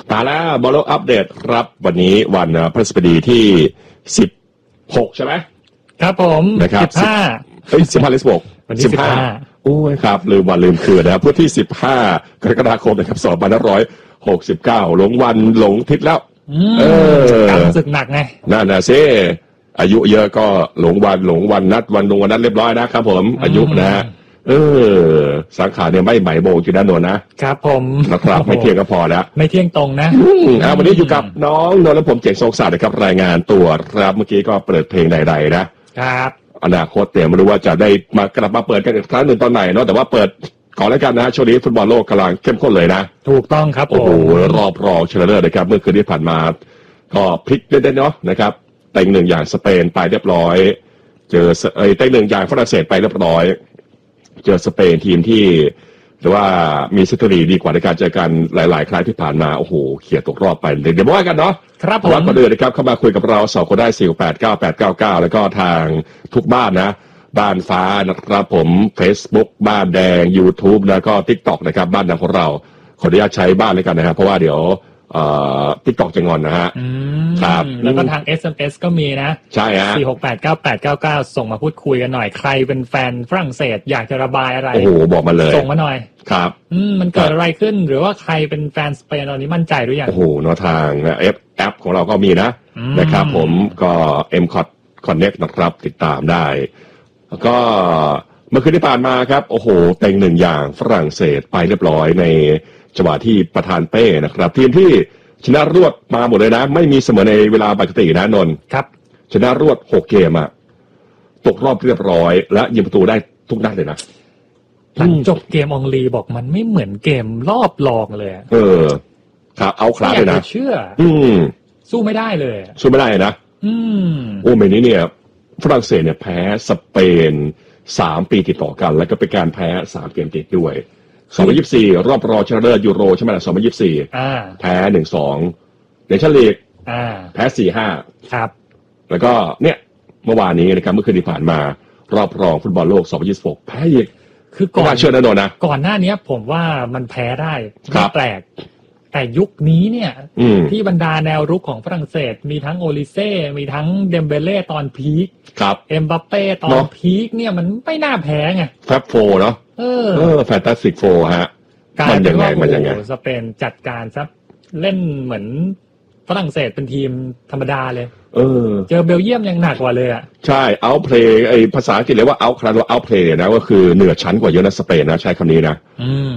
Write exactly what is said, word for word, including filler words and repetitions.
มาแล้วบอลโลกอัปเดตครับวันนี้วันพฤหัสบดีที่สิบหกใช่ไหมครับผมนะครับสิบห้าเอ้ยสิบห้าหรือสิบหกวันที่สิบห้าโอ้ยครับลืมวันลืมคืนนะครับพุธที่สิบห้ากรกฎาคมนะครับสองพันห้าร้อยหกสิบเก้าหลงวันหลงทิศแล้วเออการศึกหนักไงนั่นนะซิอายุเยอะก็หลงวันหลงวันนัดวันลงวันนัดเรียบร้อยนะครับผมอายุนะฮะเออสังขารเนี่ยไม่ไหมโบงอยู่ด้านโน้นนะครับผมนะครับไม่เที่ยงก็พอแล้วไม่เที่ยงตรงนะอ่าวันนี้อยู่กับน้องนนท์และผมเจ๋งโศกศาสตร์นะครับรายงานตัวครับเมื่อกี้ก็เปิดเพลงใดๆนะครับอนาคตเนี่ยไม่รู้ว่าจะได้มากลับมาเปิดกันอีกครั้งหนึ่งตอนไหนเนาะแต่ว่าเปิดก่อนแล้วกันนะช่วงนี้ฟุตบอลโลกกำลังเข้มข้นเลยนะถูกต้องครับผมโอ้โหรอบรองชนะเลิศนะครับเมื่อคืนที่ผ่านมาก็พลิกเด่นๆเนาะนะครับเต็งหนึ่งอย่างสเปนไปเรียบร้อยเจอเอ้ยเต็งหนึ่งอย่างฝรั่งเศสไปเรียบร้อยเจอสเปนทีมที่หรือว่ามีสถิติดีกว่าในการเจอกันหลายๆครั้งที่ผ่านมาโอ้โหเขี่ยตกรอบไปเดี๋ยวมาว่ากันเนาะครับผมวันก่อนอื่นนะครับเข้ามาคุยกับเราสองคนได้สี่แปดเก้าแปดเก้าเก้าแล้วก็ทางทุกบ้านนะบ้านฟ้านะครับผม Facebook บ้านแดง YouTube แล้วก็ TikTok นะครับบ้านดังของเราขออนุญาตใช้บ้านเลยกันนะครับเพราะว่าเดี๋ยวเอ่อ TikTok จะงอนนะฮะครับแล้วก็ทาง เอส เอ็ม เอส ก็มีนะใช่ฮะสี่ หก แปด เก้า แปด เก้า เก้าส่งมาพูดคุยกันหน่อยใครเป็นแฟนฝรั่งเศสอยากจะระบายอะไรโอ้โหบอกมาเลยส่งมาหน่อยครับอืมมันเกิดอะไรขึ้นหรือว่าใครเป็นแฟนสเปนตอนนี้มั่นใจหรือยังโอ้โหเนาะทางแอปแอปของเราก็มีนะนะครับผมก็ เอ็ม Connect นะครับติดตามได้แล้วก็เมื่อคืนที่ผ่านมาครับโอ้โหเต็งหนึ่งอย่างฝรั่งเศสไปเรียบร้อยในจังหวะที่ประธานเป้นะครับทีมที่ชนะรวดมาหมดเลยนะไม่มีเสมอในเวลาปกตินะนนท์ครับชนะรวดหกเกมอะตกรอบเรียบร้อยและยิงประตูได้ทุกนัดเลยนะหลังจบเกมอองลีบอกมันไม่เหมือนเกมรอบรองเลยเออครับเอาคลาสเลยนะเชื่ออืมสู้ไม่ได้เลยสู้ไม่ได้นะอืมโอ้เมนี้เนี่ยฝรั่งเศสเนี่ยแพ้สเปนสามปีติดต่อกันแล้วก็เป็นการแพ้สามเกมติดด้วยสองพันยี่สิบสี่รอบรองชนะเลิศยูโรใช่ไหมล่ะสองพันยี่สิบสี่แพ้หนึ่งสองเนชั่นลีกแพ้สี่ห้าครับแล้วก็เนี่ยเมื่อวานนี้นะครับเมื่อคืนที่ผ่านมารอบรองฟุตบอลโลกสองพันยี่สิบหกแพ้อีกคือก่อนเชื่อแน่นอนนะก่อนหน้านี้ผมว่ามันแพ้ได้ไม่แปลกแต่ยุคนี้เนี่ยที่บรรดาแนวรุกของฝรั่งเศสมีทั้งโอลิเซ่มีทั้งเดมเบเล่ตอนพีคเอ็มบัปเป้ตอนพีคเนี่ยมันไม่น่าแพ้ไงแฟบโฟเนาะเออเออแฟนตาสติกโฟฮะมันยังไงมันยังไงสเปนจัดการซะเล่นเหมือนฝรั่งเศสเป็นทีมธรรมดาเลยเออเจอเบลเยียมยังหนักกว่าเลยอ่ะใช่เอาเพลย์ไอภาษาอังกฤษเรียกว่าเอาคลาสว่าเอาเพลย์นะก็คือเหนือชั้นกว่าเยอะนะสเปนนะใช้คำนี้นะ